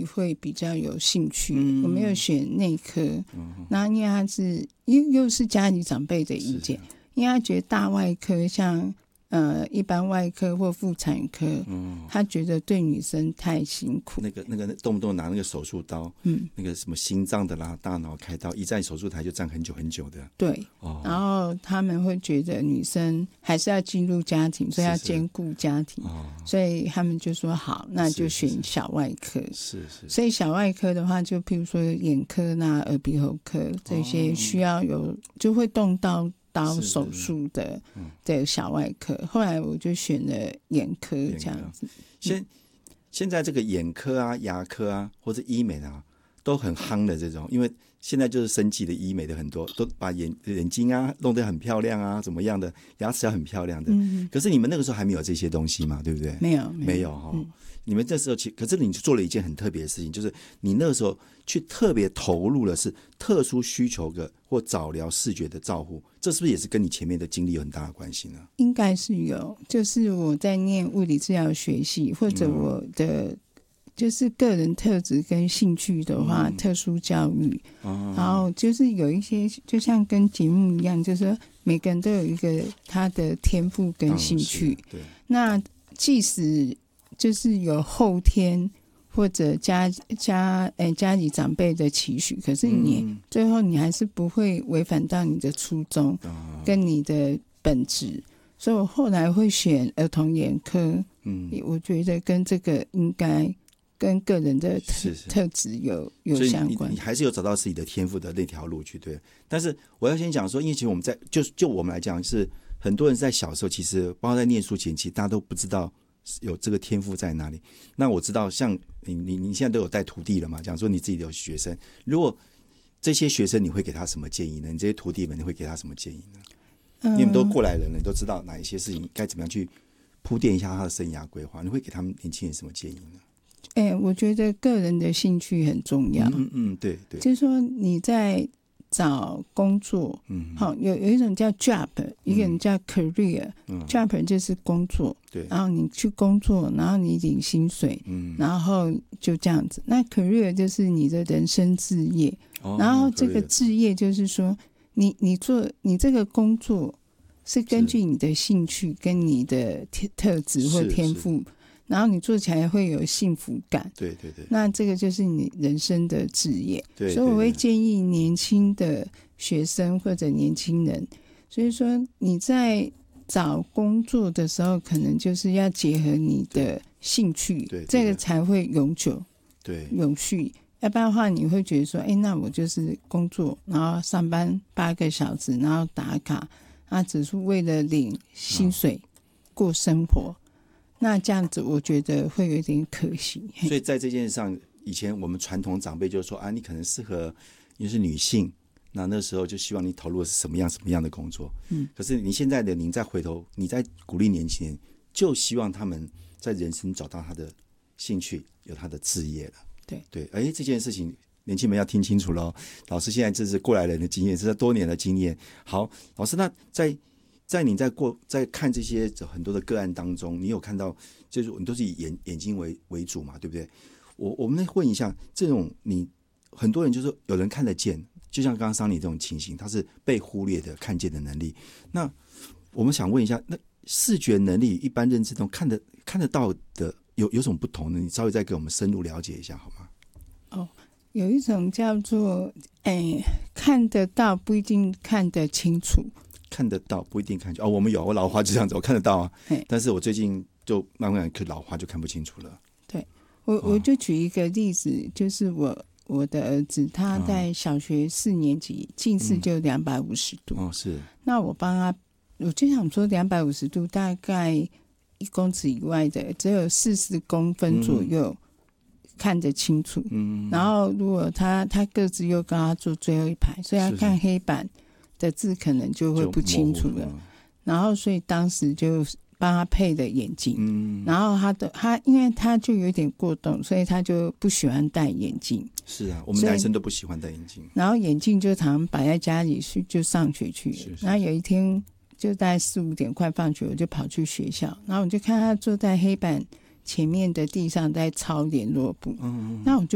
会比较有兴趣，我没有选内科，那因为他是又是家里长辈的意见，因为他觉得大外科像一般外科或妇产科，他觉得对女生太辛苦。 那个动不动拿那个手术刀，那个什么心脏的啦、大脑开刀，一站手术台就站很久很久的。 对，然后他们会觉得女生还是要进入家庭，所以要兼顾家庭，所以他们就说好，那就选小外科。是，所以小外科的话，就譬如说眼科啦、耳鼻喉科这些需要就会动到刀手术的小外科，后来我就选了眼科这样子。 现在这个眼科啊、牙科啊或者医美啊都很夯的这种，因为现在就是生技的医美的很多，都把眼睛啊弄得很漂亮啊，怎么样的，牙齿要很漂亮的。可是你们那个时候还没有这些东西嘛，对不对？没有你们这时候可是你做了一件很特别的事情，就是你那个时候去特别投入的是特殊需求的或早疗视觉的照护，这是不是也是跟你前面的经历有很大的关系呢？应该是有，就是我在念物理治疗学系，或者我的就是个人特质跟兴趣的话，特殊教育，然后就是有一些就像跟节目一样，就是说每个人都有一个他的天赋跟兴趣，那即使就是有后天或者家里长辈的期许，可是你最后你还是不会违反到你的初衷跟你的本质，所以我后来会选儿童眼科。我觉得跟这个应该跟个人的特质有相关，所以你还是有找到自己的天赋的那条路去。对，但是我要先讲说，因为其实我们在就我们来讲，是很多人在小时候其实包括在念书前期，大家都不知道有这个天赋在哪里。那我知道像你现在都有带徒弟了嘛，讲说你自己有学生，如果这些学生你会给他什么建议呢？你这些徒弟们你会给他什么建议呢？你们都过来人了，你都知道哪一些事情该怎么样去铺垫一下他的生涯规划，你会给他们年轻人什么建议呢？我觉得个人的兴趣很重要。对，就是说你在找工作，有一种叫 job， 一个人叫 career，job 就是工作，对，然后你去工作，然后你领薪水，然后就这样子。那 career 就是你的人生志业，然后这个志业就是说你做你这个工作是根据你的兴趣跟你的特质或天赋，然后你做起来会有幸福感，对，那这个就是你人生的志业。所以我会建议年轻的学生或者年轻人，所以说你在找工作的时候可能就是要结合你的兴趣，这个才会永久永续。要不然的话你会觉得说那我就是工作，然后上班8个小时，然后打卡，只是为了领薪水过生活，那这样子我觉得会有点可惜。所以在这件事上，以前我们传统长辈就说你可能适合，你是女性，那时候就希望你投入的是什么样的工作。可是你现在的您再回头，你在鼓励年轻人，就希望他们在人生找到他的兴趣，有他的志业了。对，这件事情年轻人要听清楚了。老师现在这是过来人的经验，这是多年的经验。好，老师，那在你在看这些很多的个案当中，你有看到就是你都是以眼睛为主嘛，对不对？我们问一下，这种你很多人就是有人看得见，就像刚刚桑尼这种情形，他是被忽略的看见的能力。那我们想问一下，那视觉能力一般认知中看得到的有什么不同呢？你稍微再给我们深入了解一下好吗？有一种叫做看得到不一定看得清楚。看得到不一定看清楚。我们有，我老花就这样子，我看得到但是我最近就慢慢老花就看不清楚了。对，我就举一个例子，就是我的儿子他在小学4年级近视就250度。是。那我帮他，我就想说250度大概1公尺以外的只有40公分左右看得清楚。然后如果他个子又高，他坐最后一排，所以他看黑板的字可能就会不清楚了。然后所以当时就帮他配的眼镜。然后他因为他就有点过动，所以他就不喜欢戴眼镜。是啊，我们男生都不喜欢戴眼镜。然后眼镜就常常摆在家里去，就上学去了。然后有一天就大概4、5点快放学，我就跑去学校，然后我就看他坐在黑板前面的地上在抄联络簿。那我就